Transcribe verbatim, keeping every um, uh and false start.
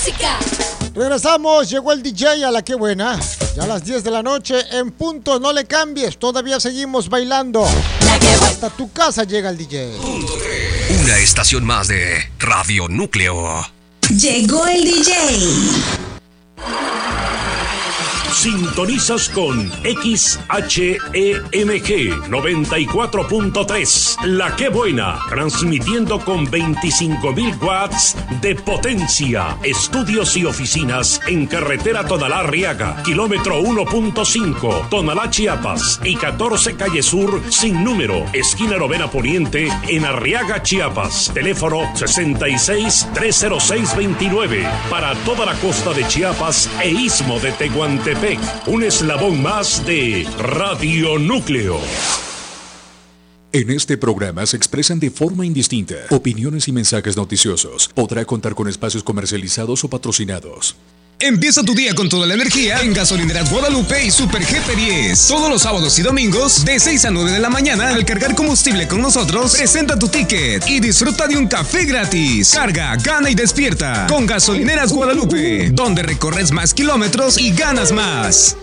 música. Regresamos, llegó el D J a la que buena. Ya a las diez de la noche en punto, no le cambies, todavía seguimos bailando. La que buena. Hasta tu casa llega el D J. Punto tres. Una estación más de Radio Núcleo. Llegó el D J. Sintonizas con X H E M G noventa y cuatro punto tres, La Que Buena, transmitiendo con veinticinco mil watts de potencia. Estudios y oficinas en carretera Tonalá-Arriaga, kilómetro uno punto cinco, Tonalá, Chiapas, y catorce Calle Sur, sin número, esquina Novena Poniente, en Arriaga, Chiapas. Teléfono sesenta y seis, trescientos seis, veintinueve, para toda la costa de Chiapas e istmo de Tehuantepec. Un eslabón más de Radio Núcleo. En este programa se expresan de forma indistinta opiniones y mensajes noticiosos. Podrá contar con espacios comercializados o patrocinados. Empieza tu día con toda la energía en Gasolineras Guadalupe y Super G P diez. Todos los sábados y domingos, de seis a nueve de la mañana, al cargar combustible con nosotros, presenta tu ticket y disfruta de un café gratis. Carga, gana y despierta con Gasolineras Guadalupe, donde recorres más kilómetros y ganas más.